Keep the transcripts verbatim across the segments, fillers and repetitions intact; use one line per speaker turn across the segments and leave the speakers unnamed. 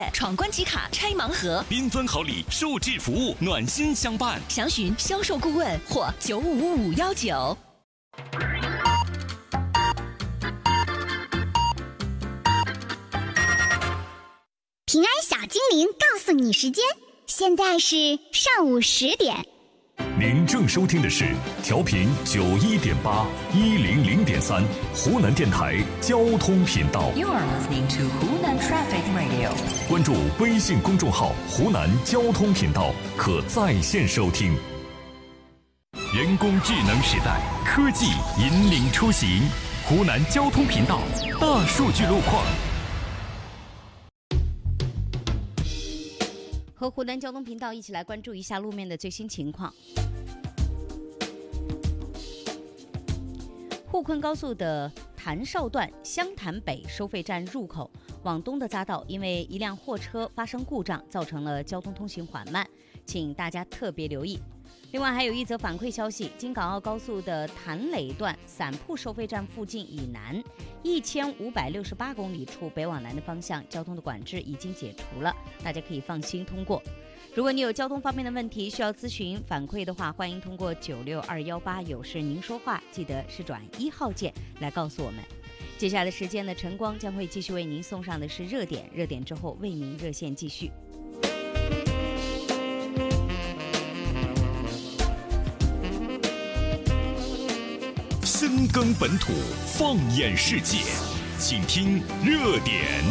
闯关集卡拆盲盒，
缤纷好礼，数字服务暖心相伴。
详询销售顾问或九五五幺九。
平安小精灵告诉你时间，现在是上午十点。
您正收听的是调频九一点八一零零点三湖南电台交通频道。
You are listening to Hunan Traffic Radio。
关注微信公众号“湖南交通频道”，可在线收听。人工智能时代，科技引领出行。湖南交通频道大数据路况。
和湖南交通频道一起来关注一下路面的最新情况。沪昆高速的潭邵段湘潭北收费站入口往东的匝道，因为一辆货车发生故障，造成了交通通行缓慢，请大家特别留意。另外还有一则反馈消息，京港澳高速的潭磊段散铺收费站附近以南一千五百六十八公里处北往南的方向，交通的管制已经解除了，大家可以放心通过。如果你有交通方面的问题需要咨询反馈的话，欢迎通过九六二幺八有事您说话，记得是转一号键来告诉我们。接下来的时间呢，晨光将会继续为您送上的是热点，热点之后为您热线继续。
深耕本土，放眼世界，请听热点。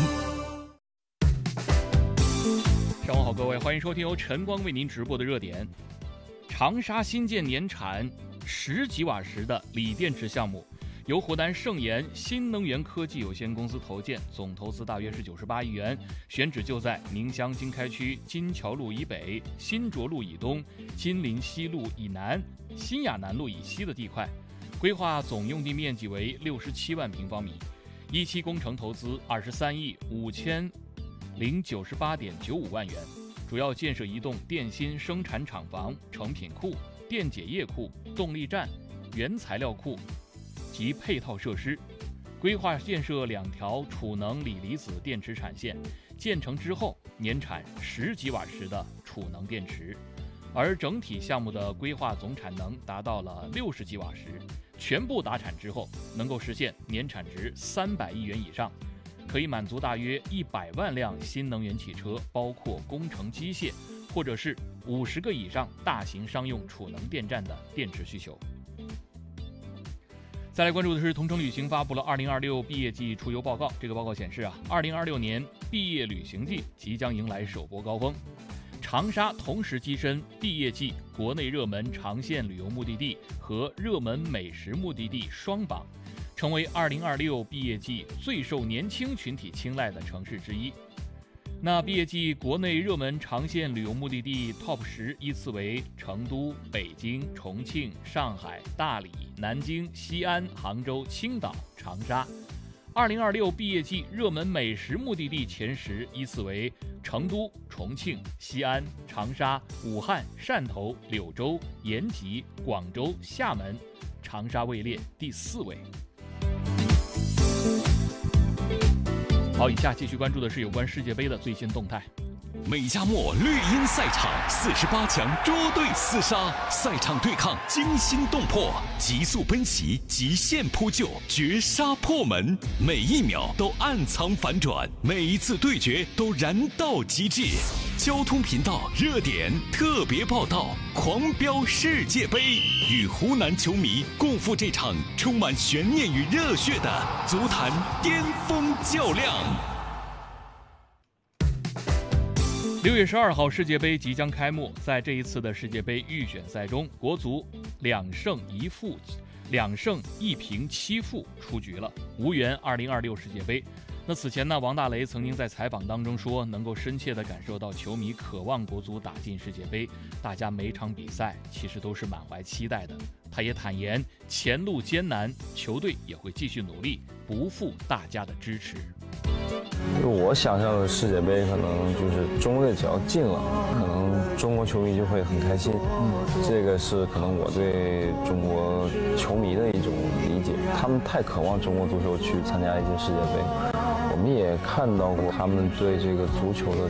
上午好，各位，欢迎收听由晨光为您直播的热点。长沙新建年产十吉瓦时的锂电池项目，由湖南盛研新能源科技有限公司投建，总投资大约是九十八亿元，选址就在宁乡经开区金桥路以北、新卓路以东、金陵西路以南、新亚南路以西的地块，规划总用地面积为六十七万平方米，一期工程投资二十三亿五千零九十八点九五万元，主要建设一栋电芯生产厂房、成品库、电解液库、动力站、原材料库及配套设施，规划建设两条储能锂离子电池产线，建成之后年产十吉瓦时的储能电池，而整体项目的规划总产能达到了六十吉瓦时，全部达产之后能够实现年产值三百亿元以上，可以满足大约一百万辆新能源汽车，包括工程机械或者是五十个以上大型商用储能电站的电池需求。再来关注的是，同程旅行发布了二零二六毕业季出游报告。这个报告显示啊，二零二六年毕业旅行季即将迎来首波高峰。长沙同时跻身毕业季国内热门长线旅游目的地和热门美食目的地双榜，成为二零二六毕业季最受年轻群体青睐的城市之一。那毕业季国内热门长线旅游目的地 Top 十依次为成都、北京、重庆、上海、大理、南京、西安、杭州、青岛、长沙。二零二六毕业季热门美食目的地前十依次为成都、重庆、西安、长沙、武汉、汕头、柳州、延吉、广州、厦门，长沙位列第四位。好，以下继续关注的是有关世界杯的最新动态。
美加墨绿茵赛场四十八强捉对厮杀，赛场对抗惊心动魄，急速奔袭，极限扑救，绝杀破门，每一秒都暗藏反转，每一次对决都燃到极致。交通频道热点特别报道，狂飙世界杯，与湖南球迷共赴这场充满悬念与热血的足坛巅峰较量。
六月十二号，世界杯即将开幕。在这一次的世界杯预选赛中，国足两胜一负、两胜一平七负出局了，无缘二零二六世界杯。那此前呢，王大雷曾经在采访当中说，能够深切地感受到球迷渴望国足打进世界杯，大家每场比赛其实都是满怀期待的。他也坦言，前路艰难，球队也会继续努力，不负大家的支持。
我想象的世界杯可能就是中国队只要进了，可能中国球迷就会很开心。嗯，这个是可能我对中国球迷的一种理解，他们太渴望中国足球去参加一届世界杯。我们也看到过他们对这个足球的